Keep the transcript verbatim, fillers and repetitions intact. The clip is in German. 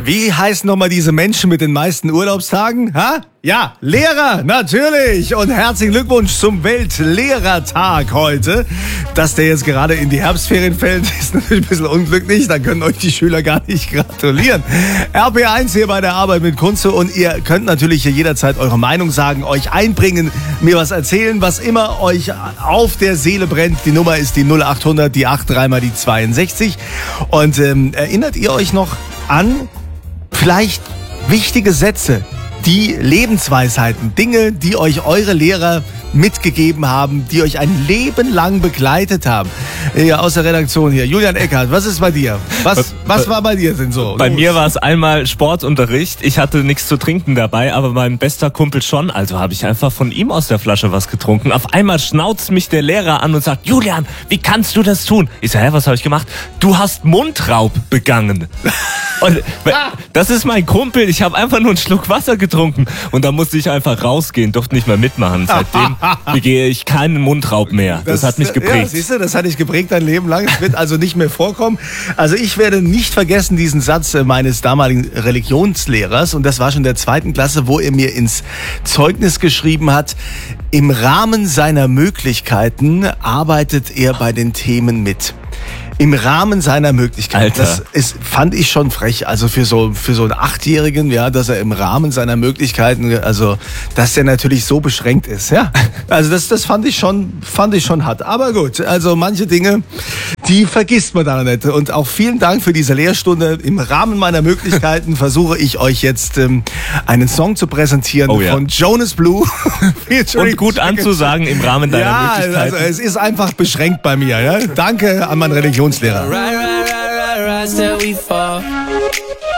Wie heißen nochmal diese Menschen mit den meisten Urlaubstagen? Ha? Ja, Lehrer, natürlich. Und herzlichen Glückwunsch zum Weltlehrertag heute. Dass der jetzt gerade in die Herbstferien fällt, ist natürlich ein bisschen unglücklich. Da können euch die Schüler gar nicht gratulieren. R P eins hier bei der Arbeit mit Kunze. Und ihr könnt natürlich hier jederzeit eure Meinung sagen, euch einbringen, mir was erzählen, was immer euch auf der Seele brennt. Die Nummer ist die null acht hundert, die acht drei mal die zweiundsechzig. Und ähm, erinnert ihr euch noch an vielleicht wichtige Sätze, die Lebensweisheiten, Dinge, die euch eure Lehrer mitgegeben haben, die euch ein Leben lang begleitet haben? Hier aus der Redaktion hier. Julian Eckhardt, was ist bei dir? Was, was war bei dir denn so? Bei Los. mir war es einmal Sportunterricht. Ich hatte nichts zu trinken dabei, aber mein bester Kumpel schon. Also habe ich einfach von ihm aus der Flasche was getrunken. Auf einmal schnauzt mich der Lehrer an und sagt, Julian, wie kannst du das tun? Ich so, hä, was habe ich gemacht? Du hast Mundraub begangen. Und das ist mein Kumpel. Ich habe einfach nur einen Schluck Wasser getrunken. Und da musste ich einfach rausgehen, durfte nicht mehr mitmachen. Seitdem begehe ich keinen Mundraub mehr. Das, das hat mich geprägt. Ja, siehst du, das hat dich geprägt dein Leben lang. Es wird also nicht mehr vorkommen. Also ich werde nicht vergessen diesen Satz meines damaligen Religionslehrers. Und das war schon in der zweiten Klasse, wo er mir ins Zeugnis geschrieben hat, im Rahmen seiner Möglichkeiten arbeitet er bei den Themen mit. Im Rahmen seiner Möglichkeiten. Alter. Das ist, fand ich schon frech. Also für so, für so einen Achtjährigen, ja, dass er im Rahmen seiner Möglichkeiten, also, dass der natürlich so beschränkt ist, ja. Also das, das fand ich schon, fand ich schon hart. Aber gut, also manche Dinge, die vergisst man da nicht. Und auch vielen Dank für diese Lehrstunde. Im Rahmen meiner Möglichkeiten versuche ich euch jetzt ähm, einen Song zu präsentieren oh, ja. von Jonas Blue. Und gut anzusagen im Rahmen deiner ja, Möglichkeiten. Also es ist einfach beschränkt bei mir. Ja? Danke an meinen Religionslehrer. Right, right, right, right, right, till we fall.